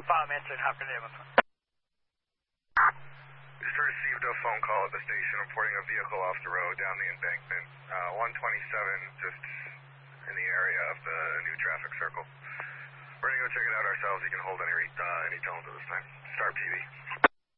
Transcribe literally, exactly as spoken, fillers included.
Five answered, how can I help? We just received a phone call at the station reporting a vehicle off the road down the embankment. Uh, one twenty-seven, just in the area of the new traffic circle. We're going to go check it out ourselves. You can hold any, uh, any tones at this time. Start T V.